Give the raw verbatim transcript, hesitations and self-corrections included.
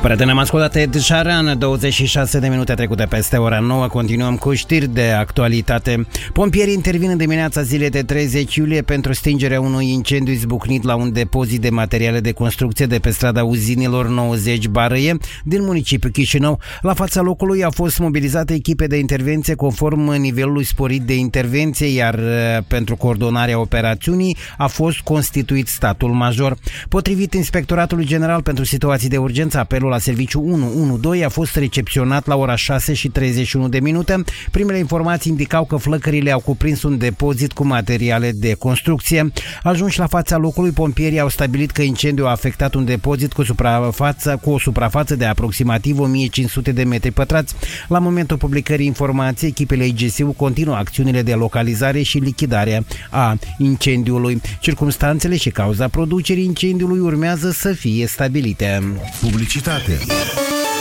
Prieteni, am ascultat Ed Sheeran, douăzeci și șase de minute trecute peste ora nouă, continuăm cu știri de actualitate. Pompierii intervin în dimineața zilei de treizeci iulie pentru stingerea unui incendiu izbucnit la un depozit de materiale de construcție de pe strada Uzinilor nouăzeci Barăie din municipiul Chișinău. La fața locului au fost mobilizate echipe de intervenție conform nivelului sporit de intervenție, iar pentru coordonarea operațiunii a fost constituit statul major. Potrivit Inspectoratului General pentru Situații de Urgență, apelul la serviciu unu unu doi a fost recepționat la ora șase și treizeci și unu de minute. Primele informații indicau că flăcările au cuprins un depozit cu materiale de construcție. Ajunși la fața locului, pompierii au stabilit că incendiul a afectat un depozit cu, suprafață, cu o suprafață de aproximativ o mie cinci sute de metri pătrați. La momentul publicării informației, echipele I G S U continuă acțiunile de localizare și lichidare a incendiului. Circumstanțele și cauza producerii incendiului urmează să fie stabilite. Publicitate.